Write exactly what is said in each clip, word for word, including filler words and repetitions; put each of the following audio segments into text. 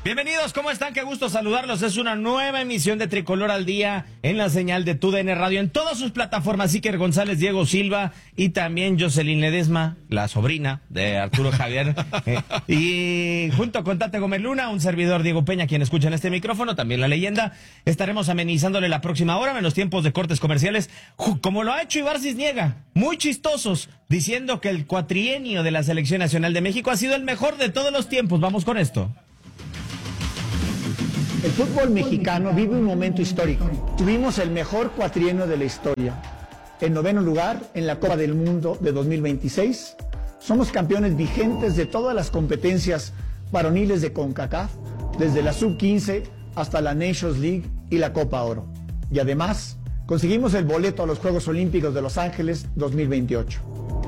Bienvenidos, ¿cómo están? Qué gusto saludarlos. Es una nueva emisión de Tricolor al Día en la señal de Tu D N Radio, en todas sus plataformas. Iker González, Diego Silva y también Jocelyn Ledesma, la sobrina de Arturo Javier. eh, y junto con Tate Gómez Luna, un servidor Diego Peña, quien escucha en este micrófono, también la leyenda. Estaremos amenizándole la próxima hora en los tiempos de cortes comerciales, como lo ha hecho Ibar Cisniega, muy chistosos, diciendo que el cuatrienio de la Selección Nacional de México ha sido el mejor de todos los tiempos. Vamos con esto. El fútbol mexicano vive un momento histórico. Tuvimos el mejor cuatrienio de la historia. En noveno lugar, en la Copa del Mundo de dos mil veintiséis, somos campeones vigentes de todas las competencias varoniles de CONCACAF, desde la sub quince hasta la Nations League y la Copa Oro. Y además, conseguimos el boleto a los Juegos Olímpicos de Los Ángeles dos mil veintiocho.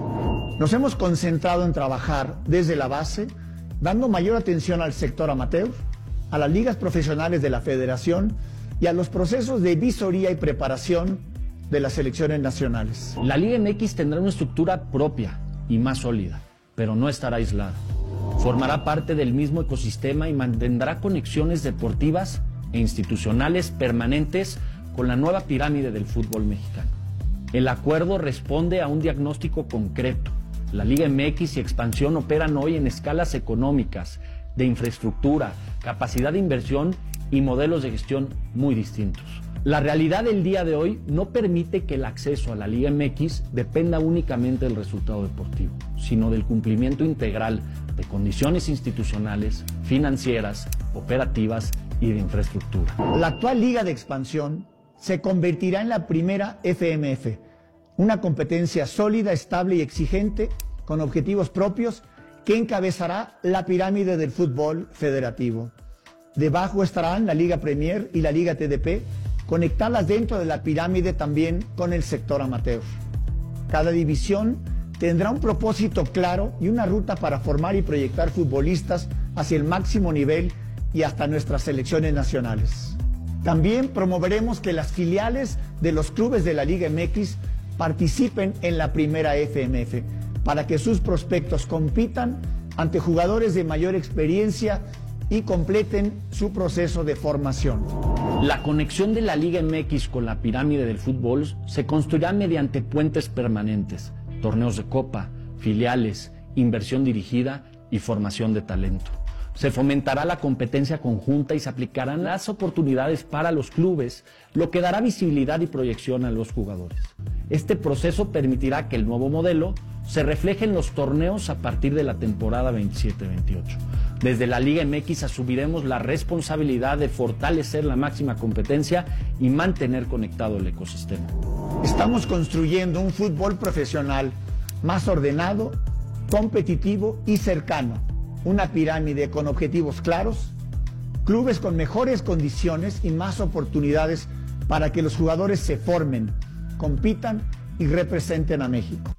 Nos hemos concentrado en trabajar desde la base, dando mayor atención al sector amateur, a las ligas profesionales de la federación y a los procesos de visoría y preparación de las selecciones nacionales. La Liga M X tendrá una estructura propia y más sólida, pero no estará aislada. Formará parte del mismo ecosistema y mantendrá conexiones deportivas e institucionales permanentes con la nueva pirámide del fútbol mexicano. El acuerdo responde a un diagnóstico concreto. La Liga M X y Expansión operan hoy en escalas económicas, de infraestructura, capacidad de inversión y modelos de gestión muy distintos. La realidad del día de hoy no permite que el acceso a la Liga M X dependa únicamente del resultado deportivo, sino del cumplimiento integral de condiciones institucionales, financieras, operativas y de infraestructura. La actual Liga de Expansión se convertirá en la primera F M F, una competencia sólida, estable y exigente, con objetivos propios, que encabezará la pirámide del fútbol federativo. Debajo estarán la Liga Premier y la Liga T D P, conectadas dentro de la pirámide también con el sector amateur. Cada división tendrá un propósito claro y una ruta para formar y proyectar futbolistas hacia el máximo nivel y hasta nuestras selecciones nacionales. También promoveremos que las filiales de los clubes de la Liga M X participen en la primera F M F, para que sus prospectos compitan ante jugadores de mayor experiencia y completen su proceso de formación. La conexión de la Liga M X con la pirámide del fútbol se construirá mediante puentes permanentes, torneos de copa, filiales, inversión dirigida y formación de talento. Se fomentará la competencia conjunta y se aplicarán las oportunidades para los clubes, lo que dará visibilidad y proyección a los jugadores. Este proceso permitirá que el nuevo modelo se refleje en los torneos a partir de la temporada veintisiete veintiocho. Desde la Liga M X asumiremos la responsabilidad de fortalecer la máxima competencia y mantener conectado el ecosistema. Estamos construyendo un fútbol profesional más ordenado, competitivo y cercano. Una pirámide con objetivos claros, clubes con mejores condiciones y más oportunidades para que los jugadores se formen, compitan y representen a México.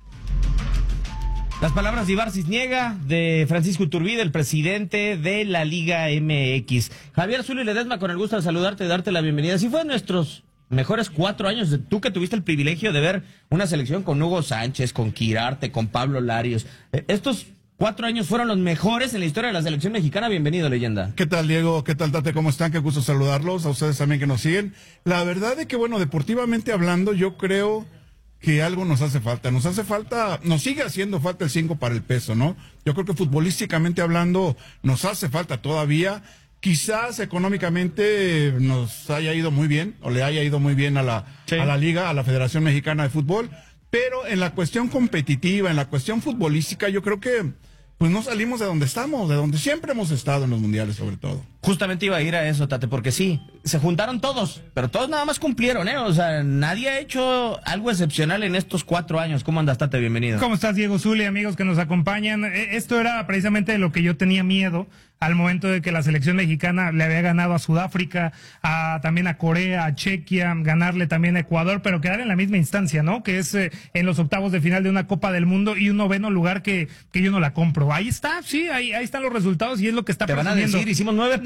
Las palabras de Ibar Cisniega, de Francisco Iturbide, el presidente de la Liga M X. Javier Zuli Ledesma, con el gusto de saludarte y darte la bienvenida. Si fue nuestros mejores cuatro años, de, tú que tuviste el privilegio de ver una selección con Hugo Sánchez, con Quirarte, con Pablo Larios. Eh, estos cuatro años fueron los mejores en la historia de la selección mexicana. Bienvenido, leyenda. ¿Qué tal, Diego? ¿Qué tal, Tate? ¿Cómo están? Qué gusto saludarlos. A ustedes también que nos siguen. La verdad es que, bueno, deportivamente hablando, yo creo que algo nos hace falta, nos hace falta, nos sigue haciendo falta el cinco para el peso, ¿no? Yo creo que futbolísticamente hablando nos hace falta todavía, quizás económicamente nos haya ido muy bien, o le haya ido muy bien a la, sí. a la Liga, a la Federación Mexicana de Fútbol, pero en la cuestión competitiva, en la cuestión futbolística, yo creo que pues no salimos de donde estamos, de donde siempre hemos estado en los mundiales sobre todo. Justamente iba a ir a eso, Tate, porque sí, se juntaron todos, pero todos nada más cumplieron, ¿eh? O sea, nadie ha hecho algo excepcional en estos cuatro años. ¿Cómo andas, Tate? Bienvenido. ¿Cómo estás, Diego Zuli, amigos que nos acompañan? Esto era precisamente de lo que yo tenía miedo al momento de que la selección mexicana le había ganado a Sudáfrica, a, también a Corea, a Chequia, ganarle también a Ecuador, pero quedar en la misma instancia, ¿no? Que es eh, en los octavos de final de una Copa del Mundo y un noveno lugar que, que yo no la compro. Ahí está, sí, ahí, ahí están los resultados y es lo que está Te van a decir, hicimos nueve puntos.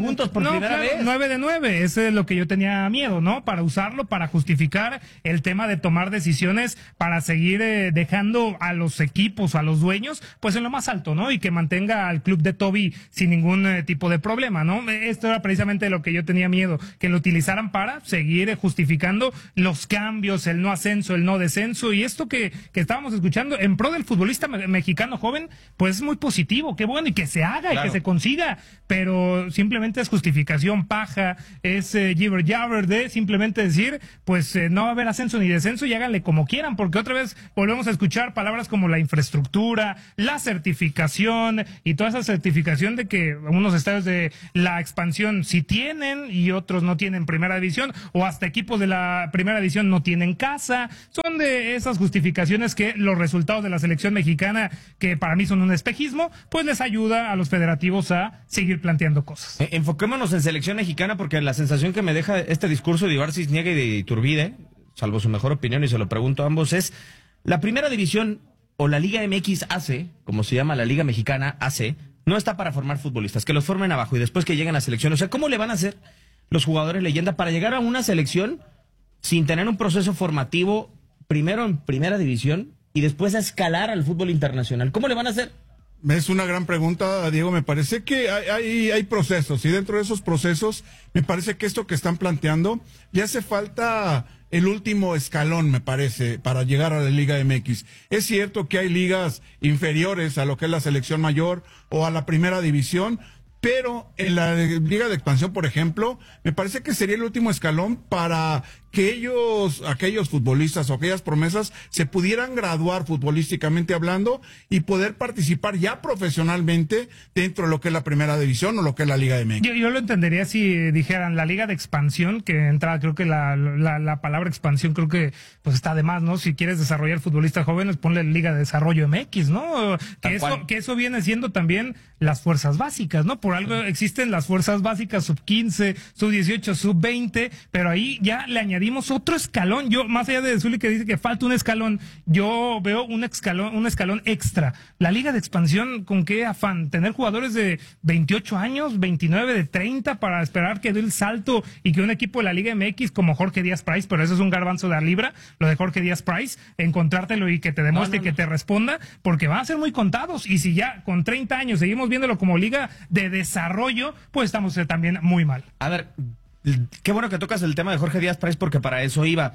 puntos por no, primera claro, vez. nueve de nueve, ese es lo que yo tenía miedo, ¿no? Para usarlo, para justificar el tema de tomar decisiones, para seguir eh, dejando a los equipos, a los dueños, pues en lo más alto, ¿no? Y que mantenga al club de Toby sin ningún eh, tipo de problema, ¿no? Esto era precisamente lo que yo tenía miedo, que lo utilizaran para seguir eh, justificando los cambios, el no ascenso, el no descenso, y esto que, que estábamos escuchando en pro del futbolista me mexicano joven, pues es muy positivo, qué bueno, y que se haga, claro, y que se consiga, pero simplemente es justificación paja, es eh, jibber jabber de simplemente decir, pues eh, no va a haber ascenso ni descenso y háganle como quieran, porque otra vez volvemos a escuchar palabras como la infraestructura, la certificación y toda esa certificación de que unos estadios de la expansión sí tienen y otros no tienen primera división, o hasta equipos de la primera división no tienen casa. Son de esas justificaciones que los resultados de la selección mexicana, que para mí son un espejismo, pues les ayuda a los federativos a seguir planteando cosas. Eh, enfoquémonos en selección mexicana, porque la sensación que me deja este discurso de Ibar Cisniega y de Iturbide, salvo su mejor opinión, y se lo pregunto a ambos, es la primera división o la Liga M X A C, como se llama la Liga Mexicana A C, no está para formar futbolistas, que los formen abajo y después que lleguen a selección. O sea, ¿cómo le van a hacer los jugadores leyenda para llegar a una selección sin tener un proceso formativo, primero en primera división y después a escalar al fútbol internacional? ¿Cómo le van a hacer? Es una gran pregunta, Diego. Me parece que hay, hay, hay procesos, y dentro de esos procesos me parece que esto que están planteando ya hace falta el último escalón, me parece, para llegar a la Liga M X. Es cierto que hay ligas inferiores a lo que es la selección mayor o a la primera división, pero en la Liga de Expansión, por ejemplo, me parece que sería el último escalón para que ellos, aquellos futbolistas o aquellas promesas se pudieran graduar futbolísticamente hablando y poder participar ya profesionalmente dentro de lo que es la primera división o lo que es la Liga M X. Yo, yo lo entendería si dijeran la Liga de Expansión, que entra, creo que la, la, la palabra expansión creo que pues está de más, ¿no? Si quieres desarrollar futbolistas jóvenes, ponle Liga de Desarrollo M X, ¿no? Que eso, que eso viene siendo también las fuerzas básicas, ¿no? Por algo existen las fuerzas básicas sub quince, sub dieciocho, sub veinte, pero ahí ya le añadimos otro escalón. Yo, más allá de Zuli que dice que falta un escalón, yo veo un escalón, un escalón extra. La Liga de Expansión, ¿con qué afán? Tener jugadores de veintiocho años, veintinueve, de treinta, para esperar que dé el salto y que un equipo de la Liga M X como Jorge Díaz Price, pero eso es un garbanzo de la libra, lo de Jorge Díaz Price, encontrártelo y que te demuestre, no, no, no. que te responda, porque van a ser muy contados, y si ya con treinta años seguimos viéndolo como Liga de Desarrollo, pues estamos eh, también muy mal. A ver, qué bueno que tocas el tema de Jorge Díaz Price, porque para eso iba.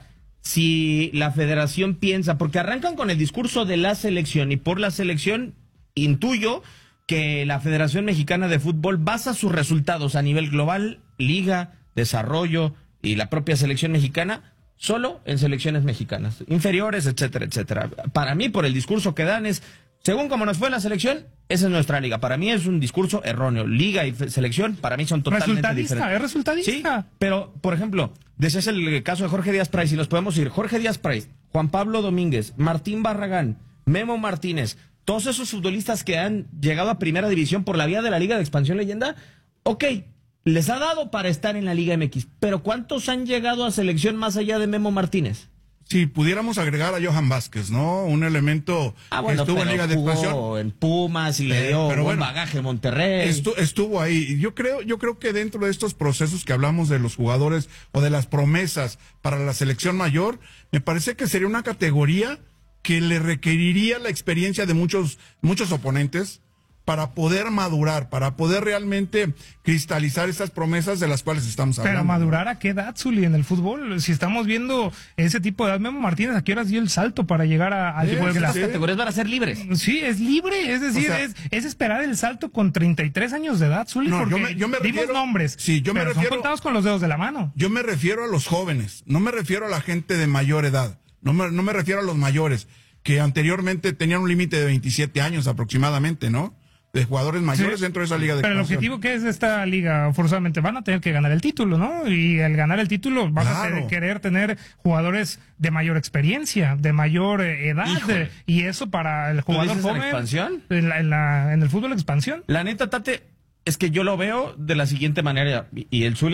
Si la federación piensa, porque arrancan con el discurso de la selección, y por la selección intuyo que la Federación Mexicana de Fútbol basa sus resultados a nivel global, liga, desarrollo y la propia selección mexicana, solo en selecciones mexicanas, inferiores, etcétera, etcétera. Para mí, por el discurso que dan es, según como nos fue la selección, esa es nuestra liga. Para mí es un discurso erróneo. Liga y selección, para mí son totalmente resultadista, diferentes. Es resultadista. Sí, pero, por ejemplo, ese es el caso de Jorge Díaz Price, y los podemos ir. Jorge Díaz Price, Juan Pablo Domínguez, Martín Barragán, Memo Martínez, todos esos futbolistas que han llegado a primera división por la vía de la Liga de Expansión Leyenda, ok, les ha dado para estar en la Liga M X, pero ¿cuántos han llegado a selección más allá de Memo Martínez? Si pudiéramos agregar a Johan Vázquez, ¿no? Un elemento ah, bueno, que estuvo en Liga de Expansión, en Pumas y le dio eh, pero buen bueno, bagaje Monterrey. Estu, estuvo ahí. Yo creo, yo creo que dentro de estos procesos que hablamos de los jugadores o de las promesas para la selección mayor, me parece que sería una categoría que le requeriría la experiencia de muchos, muchos oponentes para poder madurar, para poder realmente cristalizar esas promesas de las cuales estamos hablando. Pero madurar, ¿a qué edad, Zuli, en el fútbol? Si estamos viendo ese tipo de edad, Memo Martínez, ¿a qué horas dio el salto para llegar a, al sí, tipo de las sí. categorías van a ser libres? Sí, es libre, es decir, o sea, es, es esperar el salto con treinta y tres años de edad, Zuli, no, porque yo me, yo me refiero, dimos nombres, sí, yo me pero refiero, son contados con los dedos de la mano. Yo me refiero a los jóvenes, no me refiero a la gente de mayor edad, no me, no me refiero a los mayores, que anteriormente tenían un límite de veintisiete años aproximadamente, ¿no? De jugadores mayores sí. dentro de esa liga de Pero expansión. El objetivo que es de esta liga, forzosamente van a tener que ganar el título, ¿no? Y al ganar el título vas claro. a tener, querer tener jugadores de mayor experiencia, de mayor eh, edad, eh, y eso para el jugador joven. ¿En expansión? En, la, en, la, en el fútbol expansión. La neta, Tate, es que yo lo veo de la siguiente manera, y, y el Zuli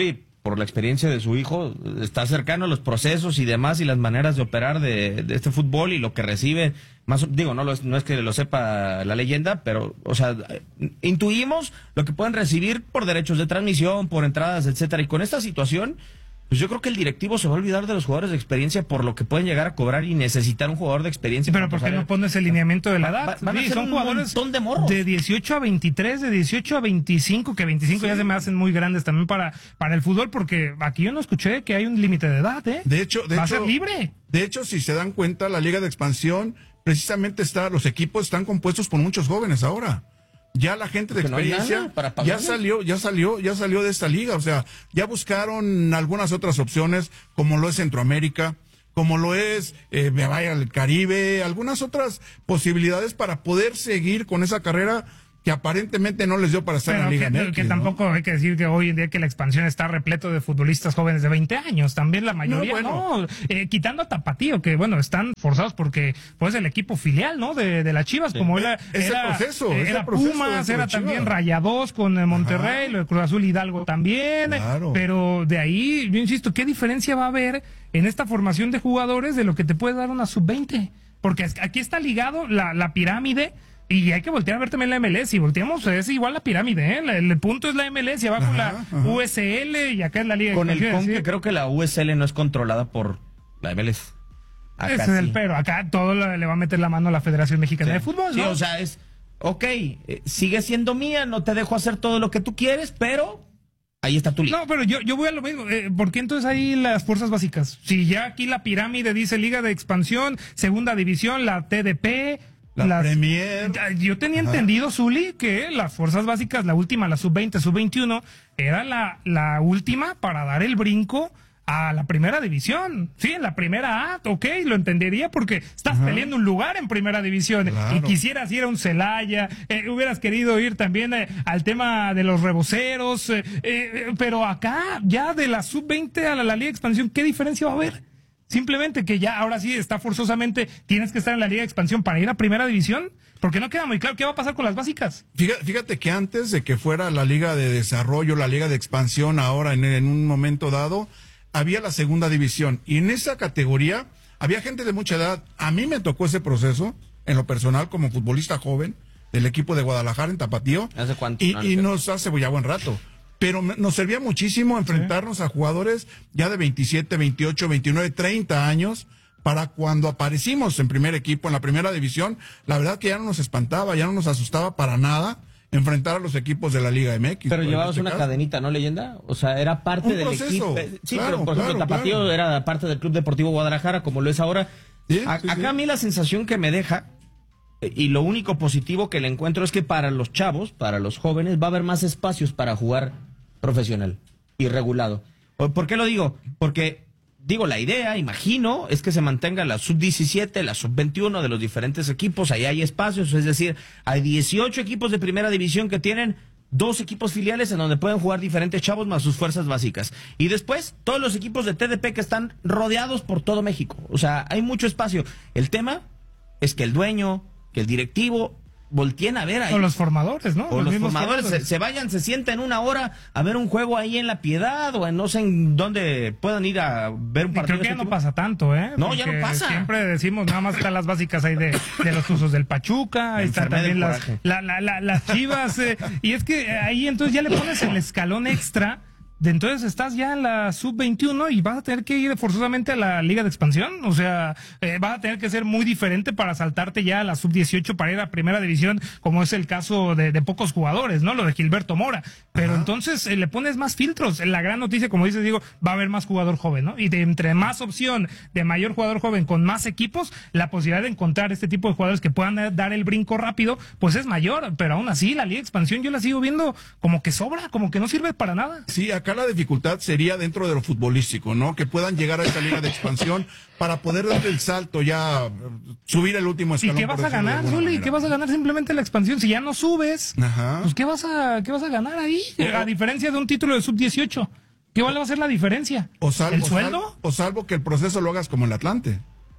por la experiencia de su hijo, está cercano a los procesos y demás y las maneras de operar de, de este fútbol y lo que recibe, más digo, no, lo, no es que lo sepa la leyenda, pero, o sea, intuimos lo que pueden recibir por derechos de transmisión, por entradas, etcétera, y con esta situación, pues yo creo que el directivo se va a olvidar de los jugadores de experiencia por lo que pueden llegar a cobrar y necesitar un jugador de experiencia. Pero ¿por qué no pones el lineamiento de la edad? Va, van a Sí, ser son un jugadores montón de morros. de dieciocho a veintitrés, de dieciocho a veinticinco, que veinticinco sí. ya se me hacen muy grandes también para, para el fútbol, porque aquí yo no escuché que hay un límite de edad, ¿eh? De hecho, de va hecho, a ser libre. De hecho, si se dan cuenta, la Liga de Expansión, precisamente está, los equipos están compuestos por muchos jóvenes ahora. Ya la gente de experiencia no para ya salió, ya salió, ya salió de esta liga, o sea, ya buscaron algunas otras opciones, como lo es Centroamérica, como lo es eh, me vaya al Caribe, algunas otras posibilidades para poder seguir con esa carrera que aparentemente no les dio para estar Pero en la Liga que, M X, que ¿no? tampoco hay que decir que hoy en día que la expansión está repleto de futbolistas jóvenes de veinte años, también la mayoría, no, bueno. no eh, quitando a Tapatío, que bueno, están forzados porque pues el equipo filial, ¿no? De, de las Chivas, sí. como era, ese era, proceso, eh, ese era proceso Pumas, era de también Chivas. Rayados con eh, Monterrey, Ajá. lo de Cruz Azul Hidalgo también, Claro. pero de ahí, yo insisto, ¿qué diferencia va a haber en esta formación de jugadores de lo que te puede dar una sub veinte? Porque aquí está ligado la, la pirámide. Y hay que voltear a ver también la M L S. Si volteamos, es igual la pirámide, ¿eh? El, el punto es la M L S y abajo Ajá, la ajá. U S L y acá es la Liga de Con el Expansión, con ¿sí? que creo que la U S L no es controlada por la M L S. Acá Ese es el sí. pero. Acá todo le, le va a meter la mano a la Federación Mexicana Sí. de Fútbol, Sí, ¿no? o sea, es, ok, eh, sigue siendo mía, no te dejo hacer todo lo que tú quieres, pero ahí está tu liga. No, pero yo, yo voy a lo mismo. Eh, ¿Por qué entonces ahí las fuerzas básicas? Si ya aquí la pirámide dice Liga de Expansión, Segunda División, la T D P... La las- Premier. Yo tenía Ajá. entendido, Zuli, que las fuerzas básicas, la última, la sub veinte, sub veintiuno, era la, la última para dar el brinco a la primera división. Sí, en la primera A, ok, lo entendería porque estás Ajá. peleando un lugar en primera división Claro. y quisieras ir a un Celaya, eh, hubieras querido ir también eh, al tema de los reboceros, eh, eh, pero acá ya de la sub veinte a la, la Liga de Expansión, ¿qué diferencia va a haber? Simplemente que ya ahora sí está forzosamente, tienes que estar en la Liga de Expansión para ir a primera división, porque no queda muy claro qué va a pasar con las básicas. Fíjate, fíjate que antes de que fuera la Liga de Desarrollo, la Liga de Expansión, ahora en, en un momento dado, había la segunda división. Y en esa categoría había gente de mucha edad. A mí me tocó ese proceso, en lo personal, como futbolista joven del equipo de Guadalajara en Tapatío. ¿Hace cuánto? Y, No, y no sé. nos hace ya buen rato. Pero me- nos servía muchísimo enfrentarnos a jugadores ya de veintisiete, veintiocho, veintinueve, treinta años, para cuando aparecimos en primer equipo, en la primera división, la verdad que ya no nos espantaba, ya no nos asustaba para nada enfrentar a los equipos de la Liga M X. Pero por llevabas este una caso. cadenita, ¿no, leyenda? O sea, era parte Un del proceso, equipo. Sí, claro, pero por ejemplo, claro, Tapatío claro. era parte del Club Deportivo Guadalajara, como lo es ahora. Sí, A- sí, acá sí. a mí la sensación que me deja, eh, y lo único positivo que le encuentro es que para los chavos, para los jóvenes, va a haber más espacios para jugar profesional y regulado. ¿Por qué lo digo? Porque, digo, la idea, imagino, es que se mantenga la sub diecisiete, la sub veintiuno de los diferentes equipos, ahí hay espacios, es decir, hay dieciocho equipos de primera división que tienen dos equipos filiales en donde pueden jugar diferentes chavos más sus fuerzas básicas. Y después, todos los equipos de T D P que están rodeados por todo México. O sea, hay mucho espacio. El tema es que el dueño, que el directivo, volteen a ver ahí. O los formadores, ¿no? O los mismos formadores se, se vayan, se sienten una hora a ver un juego ahí en La Piedad o en no sé en dónde puedan ir a ver un Y partido. creo que de ya este no tipo. pasa tanto, ¿eh? No, ya no Porque pasa. Siempre decimos, nada más están las básicas ahí de, de los usos del Pachuca, ahí están enfermé también del las, coraje. la, la, la- las Chivas, eh, y es que ahí entonces ya le pones el escalón extra. De entonces estás ya en la sub veintiuno y vas a tener que ir forzosamente a la Liga de Expansión. O sea, eh, vas a tener que ser muy diferente para saltarte ya a la sub dieciocho para ir a primera división, como es el caso de, de pocos jugadores, ¿no? Lo de Gilberto Mora. Pero Ajá. entonces eh, le pones más filtros. La gran noticia, como dices, digo, va a haber más jugador joven, ¿no? Y de entre más opción de mayor jugador joven con más equipos, la posibilidad de encontrar este tipo de jugadores que puedan eh, dar el brinco rápido, pues es mayor. Pero aún así, la Liga de Expansión yo la sigo viendo como que sobra, como que no sirve para nada. Sí, acá la dificultad sería dentro de lo futbolístico, ¿no? Que puedan llegar a esa Liga de Expansión para poder dar el salto ya, eh, subir el último ¿Y escalón. qué vas por a decirlo de ganar, alguna Zuli? manera. ¿Qué vas a ganar simplemente la expansión? Si ya no subes, Ajá. pues ¿qué vas a, qué vas a ganar ahí? A diferencia de un título de sub dieciocho. ¿Qué va a ser la diferencia? O salvo, ¿El o sueldo? sal- o salvo que el proceso lo hagas como el Atlante.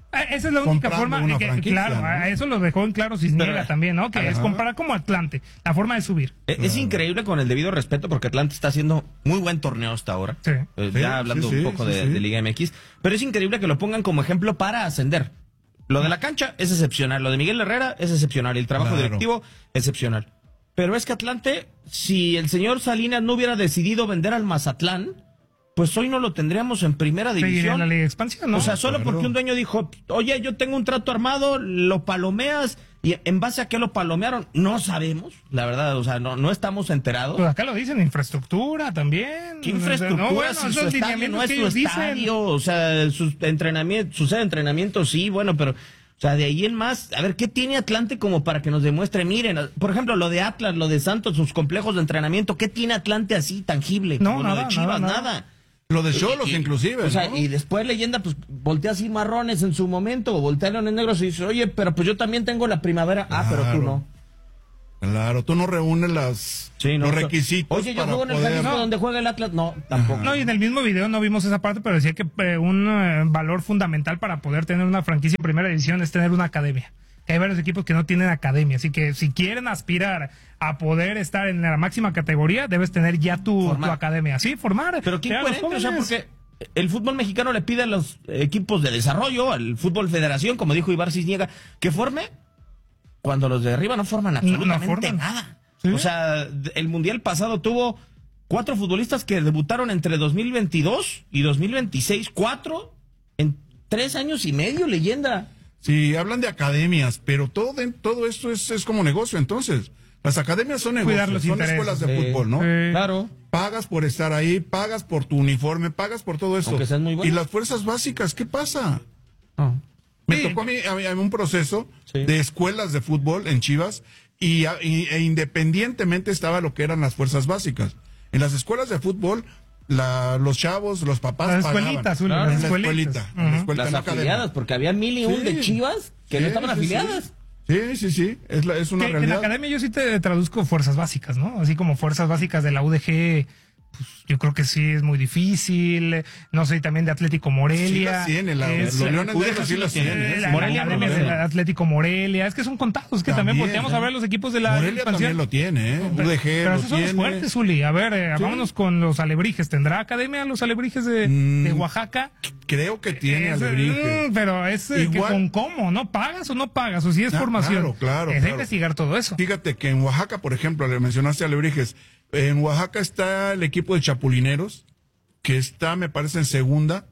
Esa es la única comprando forma, una que, franquicia, claro, ¿no? eso lo dejó en claro Cisniega Pero, también, ¿no? Que ajá. es comparar como Atlante, la forma de subir. Es, es increíble, con el debido respeto, porque Atlante está haciendo muy buen torneo hasta ahora. Sí. Eh, Sí, ya hablando sí, un sí, poco sí, de, sí. de Liga M X. Pero es increíble que lo pongan como ejemplo para ascender. Lo de la cancha es excepcional. Lo de Miguel Herrera es excepcional. Y el trabajo Claro. directivo, excepcional. Pero es que Atlante, si el señor Salinas no hubiera decidido vender al Mazatlán, pues hoy no lo tendríamos en primera Seguiría división. en la Liga de Expansión, ¿no? O sea, solo Claro. porque un dueño dijo, oye, yo tengo un trato armado, lo palomeas, y en base a qué lo palomearon, no sabemos, la verdad, o sea, no, no estamos enterados. Pues acá lo dicen, infraestructura también. ¿Qué infraestructura? No, bueno, si esos su estadio lineamientos no es que su ellos dicen. estadio, o sea, sus entrenamientos, su sede de entrenamiento sí, bueno, pero, o sea, de ahí en más, a ver, ¿qué tiene Atlante como para que nos demuestre? Miren, por ejemplo, lo de Atlas, lo de Santos, sus complejos de entrenamiento, ¿qué tiene Atlante así tangible? No, Como nada, lo de Chivas, nada, nada. nada. Lo de Cholos, Y- y- inclusive. O sea, ¿no? y después Leyenda, pues voltea así marrones en su momento, o voltea leones negros y dice, oye, pero pues yo también tengo la primavera. Ah, pero tú Claro. no. Claro, tú no reúnes las, Sí, no, los so- requisitos. Oye, yo para juego en el poder- Jalisco donde juega el Atlas. No, tampoco. No, y en el mismo video no vimos esa parte, pero decía que eh, un eh, valor fundamental para poder tener una franquicia en primera división es tener una academia. Que hay varios equipos que no tienen academia, así que si quieren aspirar a poder estar en la máxima categoría, debes tener ya tu, Formar. tu academia. Sí, formar. Pero qué crear los incoherente, o sea, jóvenes. porque el fútbol mexicano le pide a los equipos de desarrollo, al fútbol federación, como dijo Ibar Cisniega, que forme cuando los de arriba no forman No, no absolutamente forman. nada. ¿Sí? O sea, el mundial pasado tuvo cuatro futbolistas que debutaron entre dos mil veintidós y dos mil veintiséis, cuatro en tres años y medio, Leyenda. Sí, hablan de academias, pero todo, de- todo esto es, es como negocio, entonces. Las academias son negocios, Cuidar los son intereses. escuelas de Sí. fútbol, ¿no? Sí. Claro. Pagas por estar ahí, pagas por tu uniforme, pagas por todo eso. Aunque sean muy buenos. Y las fuerzas básicas, ¿qué pasa? No. Me Sí. tocó a mí, a mí- a mí un proceso Sí. de escuelas de fútbol en Chivas y, a- y- e independientemente estaba lo que eran las fuerzas básicas. En las escuelas de fútbol, la, los chavos, los papás Las pagaban. escuelitas, Zuli, Claro. las En la escuelitas. escuelita, en la Ujú. escuelita, Las no academia. afiliadas, porque había mil y un Sí. de Chivas que Sí, no estaban sí, sí. afiliadas. Sí, sí, sí, es, la- es una Que en la realidad. academia yo sí te traduzco fuerzas básicas, ¿no? Así como fuerzas básicas de la U D G, pues yo creo que sí es muy difícil. No sé, y también de Atlético Morelia. Sí las tiene, la- Es, los Leones U D G Negros sí sí las las tiene. tienen. eh, ¿eh? la, Morelia la no academia lo de tiene. Atlético Morelia. Es que son contados, que también, También, volteamos ¿eh? a ver los equipos de la Morelia expansión. también lo tiene, ¿eh? Pero, U D G pero lo esos son los tiene. fuertes, Uli. A ver, eh, Sí. vámonos con los alebrijes. ¿Tendrá academia los alebrijes de, Mm, de Oaxaca? Creo que tiene Es, alebrije. mm, pero es eh, que Igual- con cómo, ¿no? ¿Pagas o no pagas? O si es Ah, formación. claro, claro, Es de claro. investigar todo eso. Fíjate que en Oaxaca, por ejemplo, le mencionaste a Alebrijes, en Oaxaca está el equipo de Chapulineros, que está, me parece, en segunda,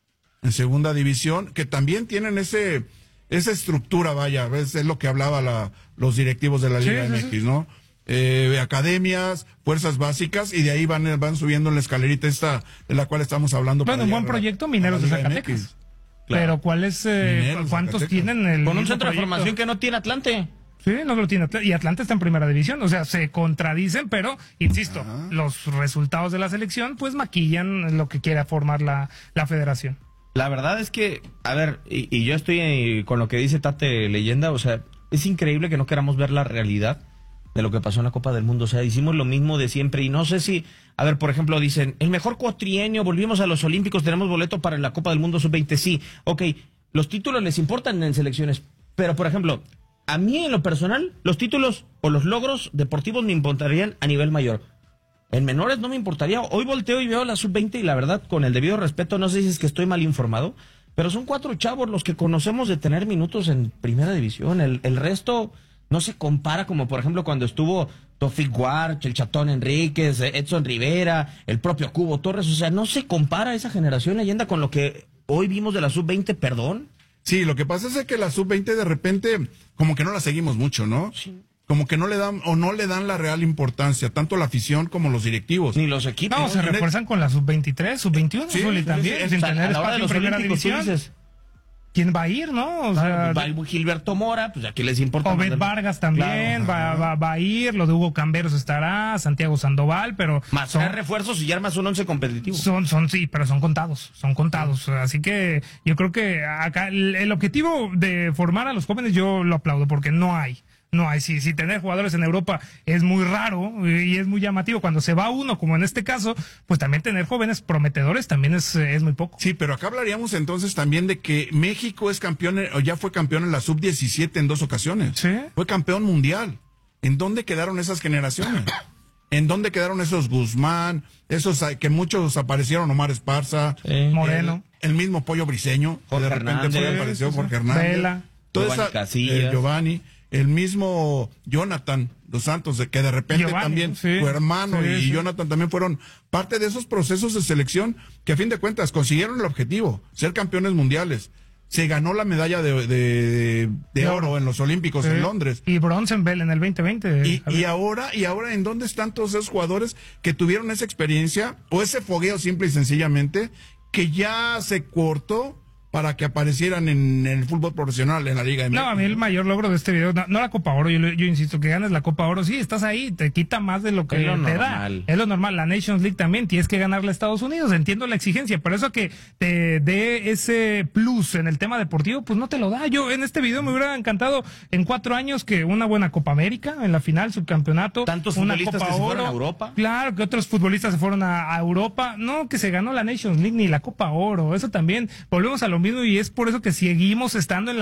en segunda división, que también tienen ese, esa estructura, vaya, ¿ves? Es lo que hablaba la, los directivos de la Sí, Liga sí, M X, ¿no? Eh, academias, fuerzas básicas, y de ahí van, van subiendo en la escalerita esta de la cual estamos hablando. Bueno, para un buen llegar a- proyecto, a la Mineros de Liga M X. Zacatecas. Claro. Pero ¿cuáles, eh, Mineros de cuántos Zacatecas. tienen el Con un mismo centro de proyecto? formación que no tiene Atlante. Sí, no lo tiene Atl- y Atlanta está en primera división, o sea, se contradicen, pero insisto, los resultados de la selección pues maquillan lo que quiera formar la, la federación. La verdad es que, a ver, y, y yo estoy eh, con lo que dice Tate Leyenda, o sea, es increíble que no queramos ver la realidad de lo que pasó en la Copa del Mundo. O sea, hicimos lo mismo de siempre y no sé si, a ver, por ejemplo, dicen, el mejor cuatrienio, volvimos a los Olímpicos, tenemos boleto para la Copa del Mundo sub veinte, sí, ok, los títulos les importan en selecciones, pero por ejemplo, a mí en lo personal, los títulos o los logros deportivos me importarían a nivel mayor. En menores no me importaría. Hoy volteo y veo la sub veinte y la verdad, con el debido respeto, no sé si es que estoy mal informado, pero son cuatro chavos los que conocemos de tener minutos en primera división. El, el resto no se compara, como por ejemplo cuando estuvo Tofik Warch, el Chatón Enríquez, Edson Rivera, el propio Cubo Torres. O sea, no se compara esa generación Leyenda con lo que hoy vimos de la sub veinte, perdón. Sí, lo que pasa es que la sub veinte de repente como que no la seguimos mucho, ¿no? Sí. Como que no le dan o no le dan la real importancia, tanto la afición como los directivos. Ni los equipos. No, se en el- refuerzan con la sub veintitrés, sub veintiuno, Sí, Zuli, sí, también, Sí, sin o sea, tener a la hora de espacio en los primera olímpicos, tú división. dices, ¿Quién va a ir, no? O sea, va Gilberto Mora, pues aquí les importa. Obed más- Vargas también Claro. va, va, va a ir, lo de Hugo Camberos estará, Santiago Sandoval, pero Más son, traer refuerzos y ya armas un once competitivo. son, son, sí, pero son contados, son contados. Así que yo creo que acá el, el objetivo de formar a los jóvenes yo lo aplaudo porque no hay. no hay. Si, si tener jugadores en Europa es muy raro y es muy llamativo, cuando se va uno, como en este caso, pues también tener jóvenes prometedores también es, es muy poco. Sí, pero acá hablaríamos entonces también de que México es campeón, o ya fue campeón en la sub diecisiete en dos ocasiones. Sí. Fue campeón mundial. ¿En dónde quedaron esas generaciones? ¿En dónde quedaron esos Guzmán, esos que muchos aparecieron, Omar Esparza, sí. Moreno, el, el mismo Pollo Briseño, que de repente Hernández, fue, apareció sí, Jorge sí. Hernández, Vela, toda Giovanni esa, Casillas, eh, Giovanni, el mismo Jonathan dos Santos, de que de repente Giovanni, también sí, su hermano sí, y sí. Jonathan también fueron parte de esos procesos de selección que a fin de cuentas consiguieron el objetivo, ser campeones mundiales. Se ganó la medalla de, de, de oro en los Olímpicos sí. en Londres. Y bronce en Bell en el veinte veinte. Y, y ahora, y ahora, ¿en dónde están todos esos jugadores que tuvieron esa experiencia o ese fogueo simple y sencillamente que ya se cortó para que aparecieran en, en el fútbol profesional, en la Liga M X? No, a mí el mayor logro de este video, no, no la Copa Oro, yo, yo insisto, que ganes la Copa Oro, sí, estás ahí, te quita más de lo que Es lo te normal. da. Es lo normal. La Nations League también, tienes que ganarle a Estados Unidos, entiendo la exigencia, pero eso que te dé ese plus en el tema deportivo, pues no te lo da. Yo en este video me hubiera encantado en cuatro años que una buena Copa América, en la final, subcampeonato, ¿Tantos una futbolistas Copa que se fueron Oro. a Europa? Claro, que otros futbolistas se fueron a, a Europa. No, que se ganó la Nations League ni la Copa Oro. Eso también, volvemos a lo mismo y es por eso que seguimos estando en la